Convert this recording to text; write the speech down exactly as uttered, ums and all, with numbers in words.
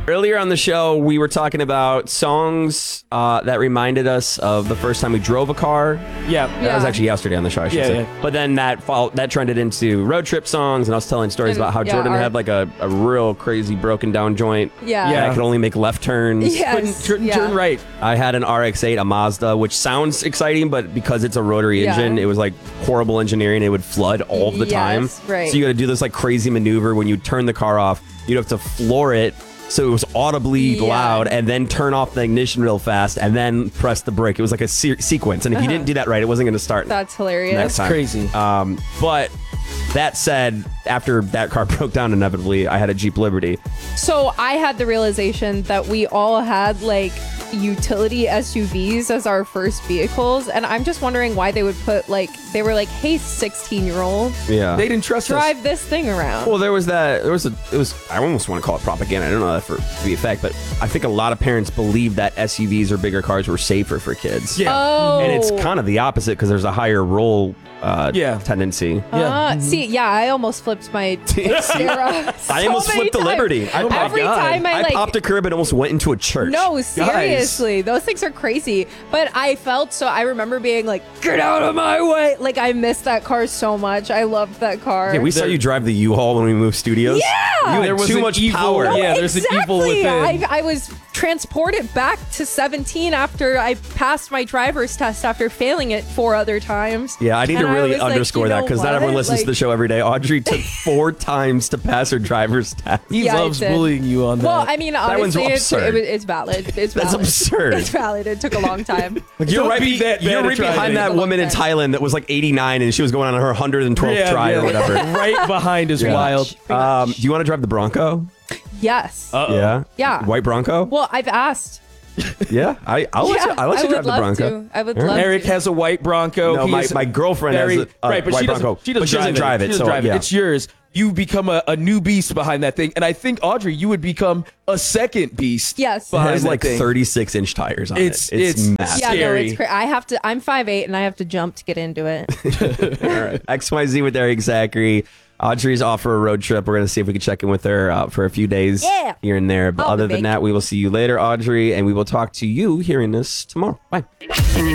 Earlier on the show, we were talking about songs uh, that reminded us of the first time we drove a car. Yeah. That Yeah. was actually yesterday on the show, I should Yeah, say. yeah. But then that fall, that trended into road trip songs, and I was telling stories And, about how yeah, Jordan our- had like a, a real crazy broken down joint. Yeah. Yeah. That could only make left turns. Yes. Turn, yeah. turn right. I had an R X eight, a Mazda, which sounds exciting, but because it's a rotary Yeah. engine, it was like horrible engineering. It would flood all the Yes, time. right. So you got to do this like crazy maneuver when you turn the car off. You'd have to floor it so it was audibly Yeah. loud, and then turn off the ignition real fast, and then press the brake. It was like a se- sequence, and if you didn't do that right, it wasn't going to start. That's hilarious. next time. Crazy. Um, but that said, after that car broke down inevitably, I had a Jeep Liberty. So I had the realization that we all had like utility S U Vs as our first vehicles, and I'm just wondering why they would put like they were like, "Hey, sixteen year old, Yeah. They didn't trust us. drive this thing around." Well, there was that. There was a. It was. I almost want to call it propaganda. I don't know that for to be a fact, but I think a lot of parents believe that S U Vs or bigger cars were safer for kids. Yeah. Oh, And it's kind of the opposite because there's a higher roll uh, Yeah. tendency. Yeah. Uh, See, yeah, I almost flipped my Xterra. so I almost many flipped the times. Liberty. I, Oh my Every God. time I, I like popped a curb and almost went into a church. No, seriously. Those things are crazy. But I felt so I remember being like, get out of my way. Like I missed that car so much. I loved that car. Yeah, we saw There- you drive the U-Haul when we moved studios. Yeah! You had There was too an much evil- power. Yeah, there's an evil exactly. within. I, I was transported back to seventeen after I passed my driver's test after failing it four other times. Yeah, I need And to really was like, underscore you that know because not what? everyone listens to Like, the show every day. Audrey took four times to pass her driver's test. He Yeah, I loves did. bullying you on that. Well, I mean, one's obviously, it's, absurd. it, was- it's valid. It's valid. That's absurd. It's valid. It took a long time. Like, you're Don't right, be that you're bad right at driving. behind that It's a woman in long time. Thailand that was like eighty-nine and she was going on her one hundred twelfth Yeah, try yeah. or whatever. Right behind is Yeah. wild. Um, do you want to drive the Bronco? Yes. Uh-oh. Yeah. Yeah. White Bronco? Well, I've asked. yeah. I, I'll let yeah, you, I'll let you I drive would the love Bronco. to. I would All right. love Eric to. has a white Bronco. No, He my, is my girlfriend very- has a, a right, but white she doesn't, Bronco. she doesn't, but she doesn't drive it. She doesn't so, drive yeah. it. It's yours. You become a, a new beast behind that thing, and I think Audrey, you would become a second beast. Yes. It behind has that like thing. thirty-six inch tires on It's- it. It's, it's- massive. Yeah, no, Scary. it's crazy. I have to. I'm five eight and I have to jump to get into it. All right. X Y Z with Eric Zachary. Audrey's off for a road trip. We're going to see if we can check in with her uh, for a few days Yeah. here and there. But I'll other be than back. that, we will see you later, Audrey, and we will talk to you hearing this tomorrow. Bye.